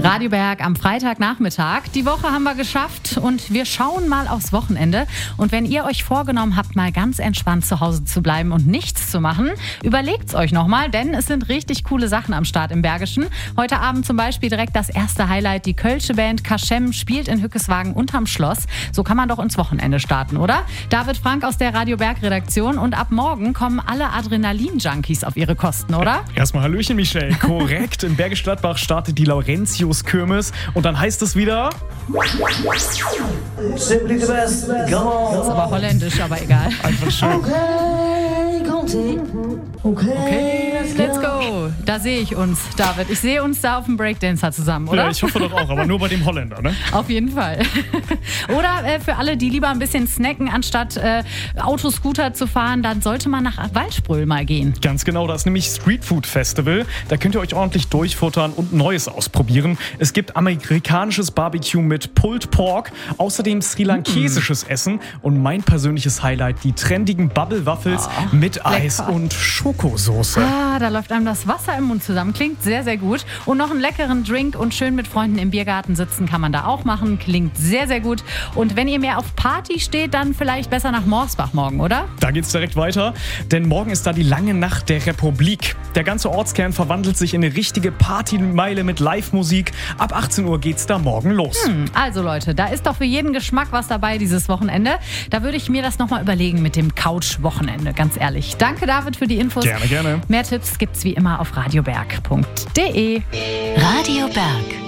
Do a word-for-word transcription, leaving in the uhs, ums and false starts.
Radio Berg am Freitagnachmittag. Die Woche haben wir geschafft und wir schauen mal aufs Wochenende. Und wenn ihr euch vorgenommen habt, mal ganz entspannt zu Hause zu bleiben und nichts zu machen, überlegt's euch nochmal, denn es sind richtig coole Sachen am Start im Bergischen. Heute Abend zum Beispiel direkt das erste Highlight. Die Kölsche Band Kaschem spielt in Hückeswagen unterm Schloss. So kann man doch ins Wochenende starten, oder? David Frank aus der Radio Berg Redaktion. Und ab morgen kommen alle Adrenalin-Junkies auf ihre Kosten, oder? Erstmal Hallöchen, Michelle. Korrekt. In Bergisch Gladbach startet die Laurentius-Kirmes und dann heißt es wieder... Simply the best. Come on. Das ist aber holländisch, aber egal. Einfach schön. Okay, Conti. Okay, Okay, let's go. Da sehe ich uns, David. Ich sehe uns da auf dem Breakdancer zusammen, oder? Ja, ich hoffe doch auch, aber nur bei dem Holländer, ne? Auf jeden Fall. Oder äh, für alle, die lieber ein bisschen snacken, anstatt äh, Autoscooter zu fahren, dann sollte man nach Waldspröhl mal gehen. Ganz genau, das ist nämlich Street Food Festival. Da könnt ihr euch ordentlich durchfuttern und Neues ausprobieren. Es gibt amerikanisches Barbecue mit Pulled Pork, außerdem sri-lankesisches mm. Essen und mein persönliches Highlight, die trendigen Bubble Waffles oh, mit Eis lecker. und Schokosoße. Ah, da läuft einem das Wasser im Mund zusammen. Klingt sehr, sehr gut. Und noch einen leckeren Drink und schön mit Freunden im Biergarten sitzen kann man da auch machen. Klingt sehr, sehr gut. Und wenn ihr mehr auf Party steht, dann vielleicht besser nach Morsbach morgen, oder? Da geht's direkt weiter, denn morgen ist da die lange Nacht der Republik. Der ganze Ortskern verwandelt sich in eine richtige Partymeile mit Live-Musik. Ab achtzehn Uhr geht's da morgen los. Hm, also Leute, da ist doch für jeden Geschmack was dabei dieses Wochenende. Da würde ich mir das nochmal überlegen mit dem Couch-Wochenende, ganz ehrlich. Danke, David, für die Infos. Gerne, gerne. Mehr Tipps gibt's wie immer auf radioberg punkt de. Radio Berg.